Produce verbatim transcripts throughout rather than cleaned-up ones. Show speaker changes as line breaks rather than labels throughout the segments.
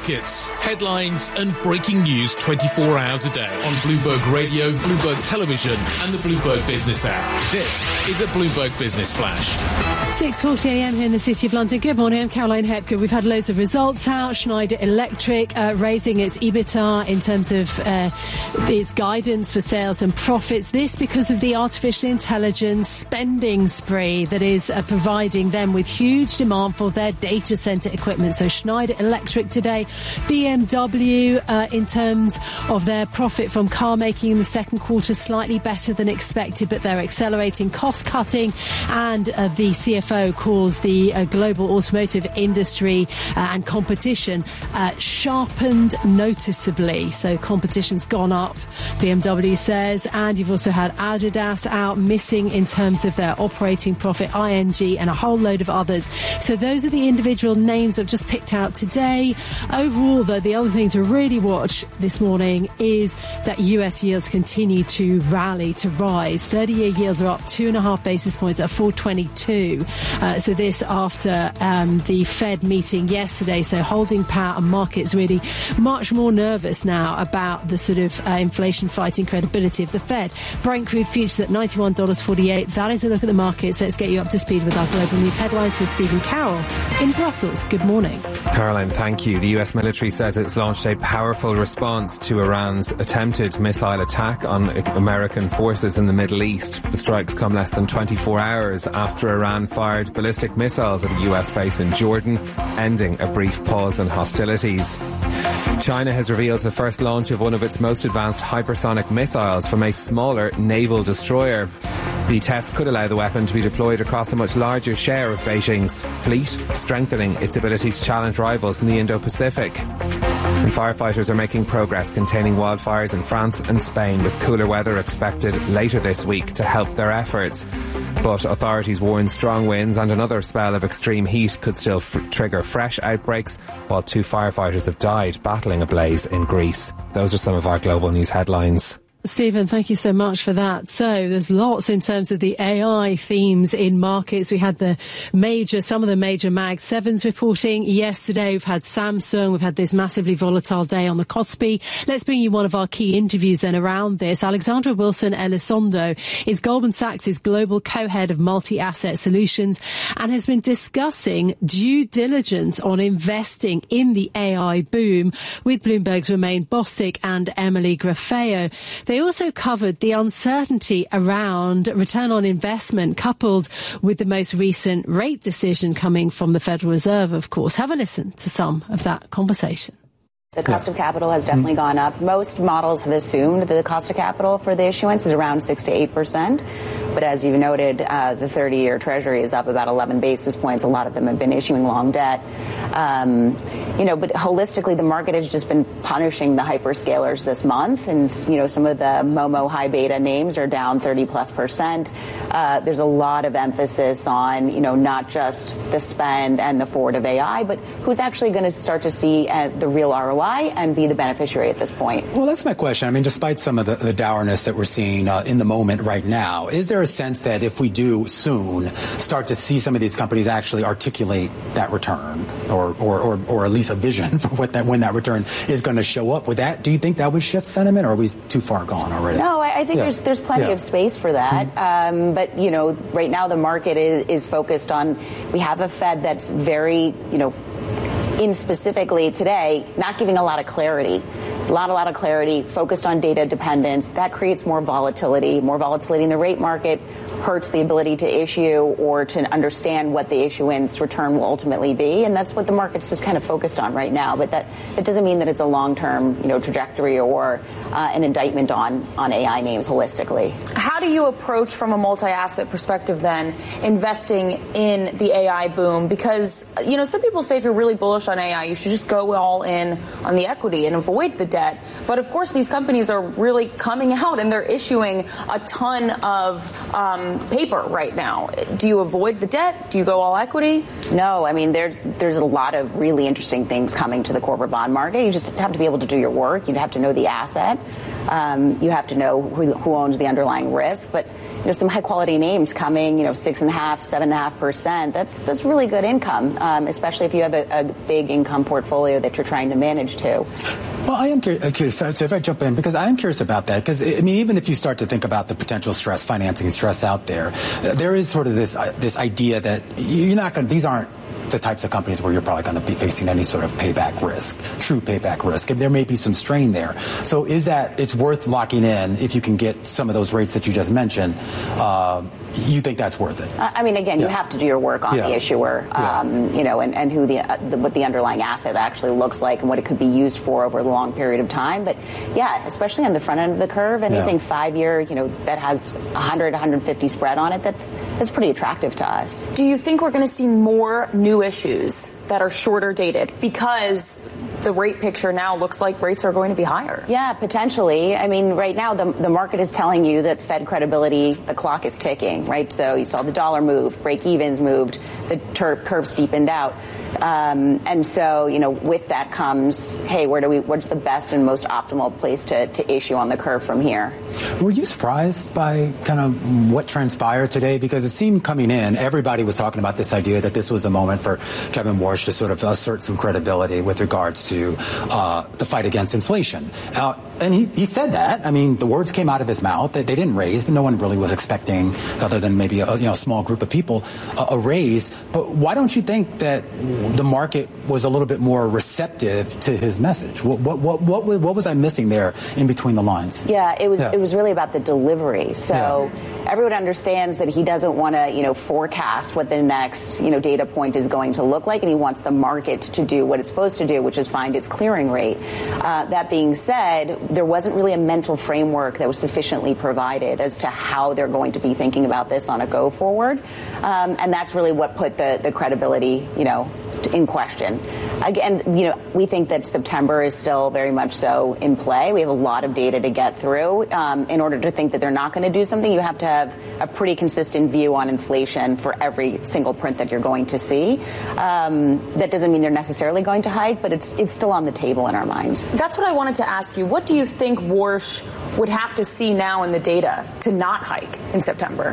markets, headlines and breaking news twenty-four hours a day on Bloomberg Radio, Bloomberg Television and the Bloomberg Business app. This is a Bloomberg Business Flash.
six forty a m here in the City of London. Good morning, I'm Caroline Hepker. We've had loads of results out. Schneider Electric uh, raising its EBITDA in terms of uh, its guidance for sales and profits. This because of the artificial intelligence spending spree that is uh, providing them with huge demand for their data center equipment. So Schneider Electric today, B M W uh, in terms of their profit from car making in the second quarter slightly better than expected, but they're accelerating cost cutting, and uh, the C F O calls the uh, global automotive industry uh, and competition uh, sharpened noticeably. So competition's gone up, B M W says, and you've also had Adidas out missing in terms of their operating profit, I N G and a whole load of others. So those are the individual names I've just picked out today. Overall, though, the other thing to really watch this morning is that U S yields continue to rally, to rise. thirty-year yields are up two and a half basis points at four twenty-two. Uh, so this after um, the Fed meeting yesterday. So holding power, and markets really much more nervous now about the sort of uh, inflation fighting credibility of the Fed. Brent crude futures at ninety-one dollars forty-eight. That is a look at the markets. Let's get you up to speed with our global news headlines with Stephen Carroll in Brussels. Good morning.
Caroline, thank you. The U S military says it's launched a powerful response to Iran's attempted missile attack on American forces in the Middle East. The strikes come less than twenty-four hours after Iran fired ballistic missiles at a U S base in Jordan, ending a brief pause in hostilities. China has revealed the first launch of one of its most advanced hypersonic missiles from a smaller naval destroyer. The test could allow the weapon to be deployed across a much larger share of Beijing's fleet, strengthening its ability to challenge rivals in the Indo-Pacific. And firefighters are making progress containing wildfires in France and Spain, with cooler weather expected later this week to help their efforts. But authorities warn strong winds and another spell of extreme heat could still f- trigger fresh outbreaks, while two firefighters have died battling a blaze in Greece. Those are some of our global news headlines.
Stephen, thank you so much for that. So there's lots in terms of the A I themes in markets. We had the major, some of the major Mag sevens reporting yesterday. We've had Samsung. We've had this massively volatile day on the Kospi. Let's bring you one of our key interviews then around this. Alexandra Wilson Elizondo is Goldman Sachs' global co-head of multi-asset solutions and has been discussing due diligence on investing in the A I boom with Bloomberg's Romain Bostick and Emily Grafeo. They also covered the uncertainty around return on investment, coupled with the most recent rate decision coming from the Federal Reserve, of course. Have a listen to some of that conversation.
The cost of capital has definitely gone up. Most models have assumed that the cost of capital for the issuance is around six to eight percent. But as you've noted, uh, the thirty-year Treasury is up about eleven basis points. A lot of them have been issuing long debt. Um, you know, but holistically, the market has just been punishing the hyperscalers this month. And, you know, some of the Momo high beta names are down thirty plus percent. Uh, there's a lot of emphasis on, you know, not just the spend and the forward of A I, but who's actually going to start to see uh, the real R O I and be the beneficiary at this point.
Well, that's my question. I mean, despite some of the, the dourness that we're seeing uh, in the moment right now, is there a sense that if we do soon start to see some of these companies actually articulate that return, or or or, or at least a vision for what that when that return is going to show up? With that, do you think that would shift sentiment, or are we too far gone already?
No, I, I think
yeah.
there's there's plenty yeah. of space for that. Mm-hmm. Um, but you know, right now the market is, is focused on. We have a Fed that's very, you know. in specifically today, not giving a lot of clarity, a lot, a lot of clarity, focused on data dependence. That creates more volatility. More volatility in the rate market hurts the ability to issue or to understand what the issuance return will ultimately be. And that's what the market's just kind of focused on right now. But that, that doesn't mean that it's a long-term, you know, trajectory or uh, an indictment on, on A I names holistically.
How do you approach, from a multi-asset perspective then, investing in the A I boom? Because, you know, some people say if you're really bullish on A I, you should just go all in on the equity and avoid the debt. But of course, these companies are really coming out and they're issuing a ton of um, paper right now. Do you avoid the debt? Do you go all equity?
No, I mean, there's there's a lot of really interesting things coming to the corporate bond market. You just have to be able to do your work. You have to know the asset. Um, you have to know who, who owns the underlying risk. risk, but you know, some high quality names coming, you know, six and a half, seven and a half percent. That's that's really good income, um, especially if you have a, a big income portfolio that you're trying to manage too.
Well, I am curious, so if I jump in, because I am curious about that, because, I mean, even if you start to think about the potential stress, financing stress out there, there is sort of this uh, this idea that you're not going to, these aren't the types of companies where you're probably going to be facing any sort of payback risk, true payback risk. And there may be some strain there. So is that, it's worth locking in if you can get some of those rates that you just mentioned, uh, you think that's worth it?
I mean, again, yeah. you have to do your work on yeah. the issuer, um, yeah. you know, and, and who the, uh, the what the underlying asset actually looks like and what it could be used for over a long period of time. But yeah, especially on the front end of the curve, anything yeah. five year, you know, that has one hundred, one hundred fifty spread on it, that's that's pretty attractive to us.
Do you think we're going to see more new issues that are shorter dated because the rate picture now looks like rates are going to be higher?
Yeah, potentially. I mean, right now the the market is telling you that Fed credibility, the clock is ticking, right? So you saw the dollar move, break evens moved, the ter- curve steepened out. Um, and so, you know, with that comes, hey, where do we, what's the best and most optimal place to, to issue on the curve from here?
Were you surprised by kind of what transpired today? Because it seemed coming in, everybody was talking about this idea that this was the moment for Kevin Warsh to sort of assert some credibility with regards to uh, the fight against inflation. Uh, and he, he said that. I mean, the words came out of his mouth that they didn't raise, but no one really was expecting, other than maybe a, you know, a small group of people, a, a raise. But why don't you think that the market was a little bit more receptive to his message? What what what what, what was I missing there in between the lines?
Yeah, it was yeah. it was really about the delivery. So yeah. everyone understands that he doesn't want to, you know, forecast what the next, you know, data point is going to look like, and he wants the market to do what it's supposed to do, which is find its clearing rate. Uh, that being said, there wasn't really a mental framework that was sufficiently provided as to how they're going to be thinking about this on a go forward, um, and that's really what put the the credibility, you know, in question. Again, you know, we think that September is still very much so in play. We have a lot of data to get through. Um, in order to think that they're not going to do something, you have to have a pretty consistent view on inflation for every single print that you're going to see. Um, that doesn't mean they're necessarily going to hike, but it's it's still on the table in our minds.
That's what I wanted to ask you. What do you think Warsh would have to see now in the data to not hike in September?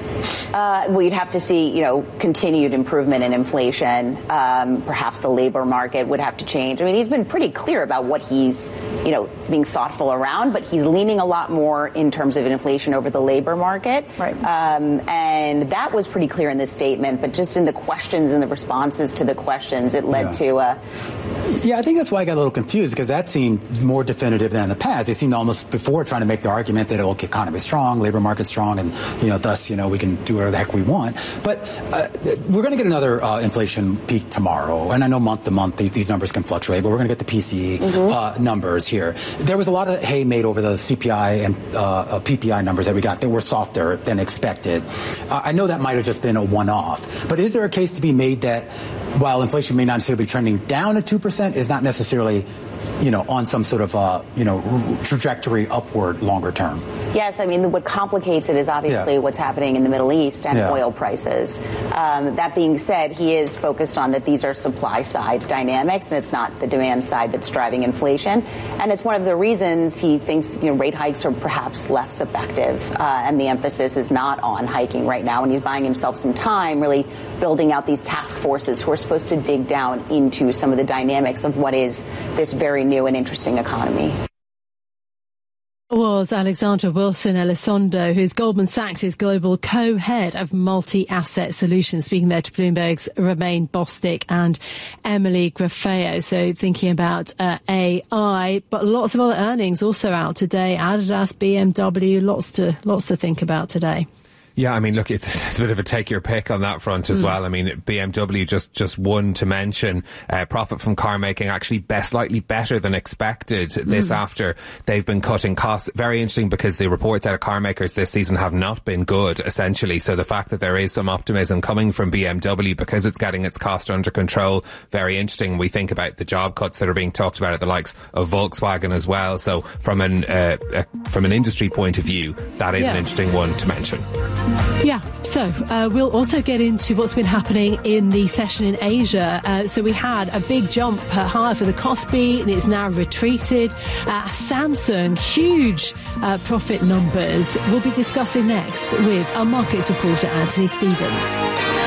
Uh, well, you'd have to see, you know, continued improvement in inflation. Um, perhaps the labor market would have to change. I mean, he's been pretty clear about what he's, you know, being thoughtful around, but he's leaning a lot more in terms of inflation over the labor market.
Right.
Um, and that was pretty clear in this statement, but just in the questions and the responses to the questions, it led yeah. to a...
Yeah, I think that's why I got a little confused, because that seemed more definitive than in the past. They seemed almost before trying to make the argument that, oh, economy is strong, labor market's strong, and, you know, thus, you know, we can do whatever the heck we want. But uh, we're going to get another uh, inflation peak tomorrow. And I know month to month these, these numbers can fluctuate, but we're going to get the P C E mm-hmm. uh, numbers here. There was a lot of hay made over the C P I and uh, P P I numbers that we got. They were softer than expected. Uh, I know that might have just been a one-off. But is there a case to be made that while inflation may not necessarily be trending down at two percent, is not necessarily, you know, on some sort of, uh, you know, trajectory upward longer term?
Yes, I mean, what complicates it is obviously yeah. what's happening in the Middle East and yeah. oil prices. Um, that being said, he is focused on that these are supply side dynamics, and it's not the demand side that's driving inflation. And it's one of the reasons he thinks, you know, rate hikes are perhaps less effective, uh, and the emphasis is not on hiking right now. And he's buying himself some time, really building out these task forces who are supposed to dig down into some of the dynamics of what is this very new and interesting economy.
Was Alexandra Wilson Elizondo, who's Goldman Sachs' global co-head of multi-asset solutions, speaking there to Bloomberg's Romain Bostick and Emily Grafeo. So thinking about uh, A I, but lots of other earnings also out today. Adidas, B M W, lots to lots to think about today.
Yeah, I mean, look, it's, it's a bit of a take your pick on that front as mm. well. I mean, B M W just, just one to mention, uh, profit from car making actually best, slightly better than expected this mm. after they've been cutting costs. Very interesting, because the reports out of car makers this season have not been good, essentially. So the fact that there is some optimism coming from B M W because it's getting its cost under control, very interesting. We think about the job cuts that are being talked about at the likes of Volkswagen as well. So from an, uh, uh, from an industry point of view, that is yeah. an interesting one to mention.
Yeah, so uh, we'll also get into what's been happening in the session in Asia. Uh, so we had a big jump uh, higher for the Kospi, and it's now retreated. Uh, Samsung, huge uh, profit numbers. We'll be discussing next with our markets reporter, Anthony Stevens.